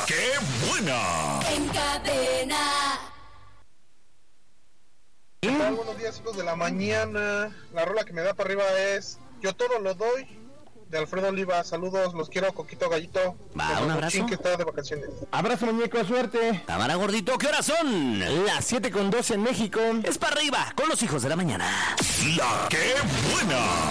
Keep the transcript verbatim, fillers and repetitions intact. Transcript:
¡Qué buena! En cadena. ¿Qué tal? Buenos días, hijos de la mañana. La rola que me da para arriba es Yo Todo Lo Doy, de Alfredo Oliva. Saludos, los quiero, Coquito Gallito. Va, un abrazo. Que está de vacaciones. Abrazo, muñeco, suerte. Cámara, gordito, ¿qué horas son? Las siete con doce en México. Es para arriba, con los hijos de la mañana. ¡La qué buena!